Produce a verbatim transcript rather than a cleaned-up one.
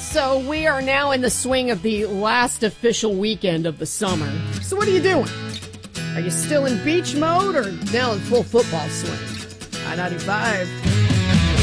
So we are now in the swing of the last official weekend of the summer. So what are you doing? Are you still in beach mode or now in full football swing? I ninety-five.